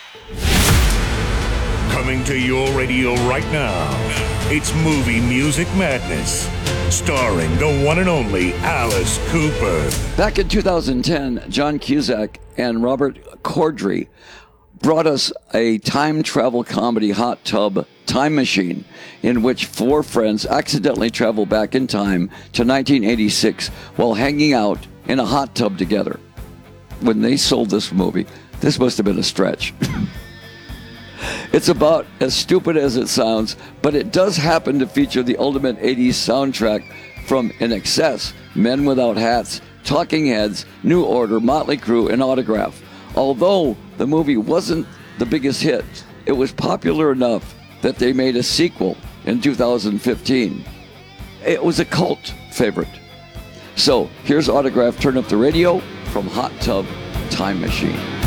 Coming to your radio right now, it's Movie Music Madness, starring the one and only Alice Cooper. Back in 2010, John Cusack and Robert Corddry brought us a time travel comedy hot tub time machine in which four friends accidentally travel back in time to 1986 while hanging out in a hot tub together. When they sold this movie, this must have been a stretch. It's about as stupid as it sounds, but it does happen to feature the ultimate 80s soundtrack from INXS, Men Without Hats, Talking Heads, New Order, Motley Crue, and Autograph. Although the movie wasn't the biggest hit, it was popular enough that they made a sequel in 2015. It was a cult favorite. So here's Autograph, Turn Up the Radio from Hot Tub Time Machine.